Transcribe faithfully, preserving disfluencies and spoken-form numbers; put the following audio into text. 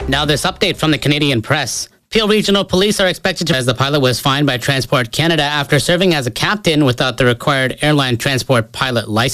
Now this update from the Canadian press. Peel Regional Police are expected to, as the pilot was fined by Transport Canada after serving as a captain without the required airline transport pilot license.